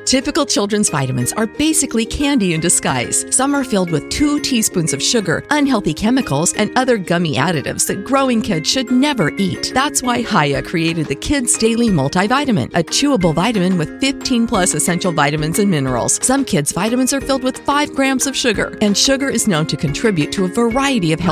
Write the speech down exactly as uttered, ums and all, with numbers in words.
Typical children's vitamins are basically candy in disguise. Some are filled with two teaspoons of sugar, unhealthy chemicals, and other gummy additives that growing kids should never eat. That's why Hiya created the Kids Daily Multivitamin, a chewable vitamin with fifteen plus essential vitamins and minerals. Some kids' vitamins are filled with five grams of sugar, and sugar is known to contribute to a variety of health